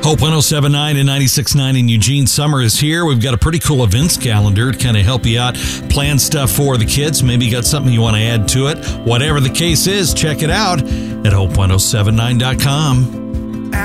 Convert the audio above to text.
Hope 107.9 and 96.9 in Eugene. Summer is here. We've got a pretty cool events calendar to kind of help you out, plan stuff for the kids. Maybe you got something you want to add to it. Whatever the case is, check it out at hope1079.com.